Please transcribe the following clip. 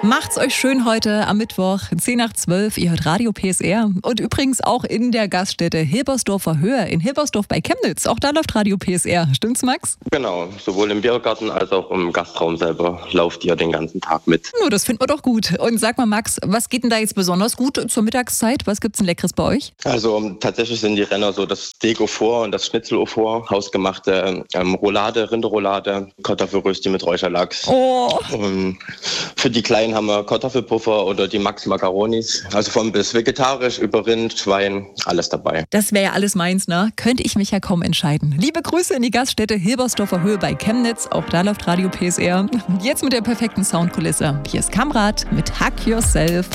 Macht's euch schön heute am Mittwoch, 10 nach 12. Ihr hört Radio PSR. Und übrigens auch in der Gaststätte Hilbersdorfer Höhe in Hilbersdorf bei Chemnitz. Auch da läuft Radio PSR. Stimmt's, Max? Genau, sowohl im Biergarten als auch im Gastraum selber lauft ihr den ganzen Tag mit. Oh, das finden wir doch gut. Und sag mal, Max, was geht denn da jetzt besonders gut zur Mittagszeit? Was gibt's denn Leckeres bei euch? Also tatsächlich sind die Renner so das Steak au four und das Schnitzel au four, hausgemachte Roulade, Rinderroulade, Kartoffelrösti mit Räucherlachs. Oh. Und für die Kleinen haben wir Kartoffelpuffer oder die Max Macaronis. Also von bis vegetarisch über Rind, Schwein, alles dabei. Das wäre ja alles meins, ne? Könnte ich mich ja kaum entscheiden. Liebe Grüße in die Gaststätte Hilbersdorfer Höhe bei Chemnitz. Auch da läuft Radio PSR. Jetzt mit der perfekten Soundkulisse. Hier ist Kamrat mit Hack Yourself.